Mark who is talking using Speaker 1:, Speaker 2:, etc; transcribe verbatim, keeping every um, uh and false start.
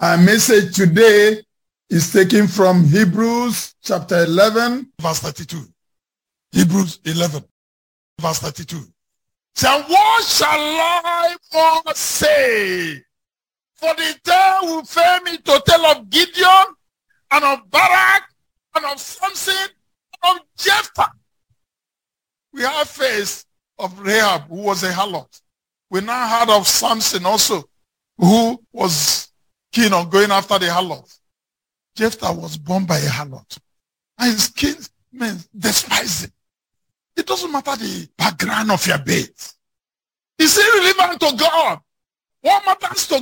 Speaker 1: Our message today is taken from Hebrews chapter eleven, verse thirty-two. Hebrews eleven, verse thirty-two. So what shall I more say? For the tale will fail me to tell of Gideon, and of Barak, and of Samson, and of Jephthah. We have faced of Rahab, who was a harlot. We now heard of Samson also, who was keen on going after the harlot. Jephthah was born by a harlot. And his kinsmen despise him. It doesn't matter the background of your birth. It's irrelevant to God. What matters to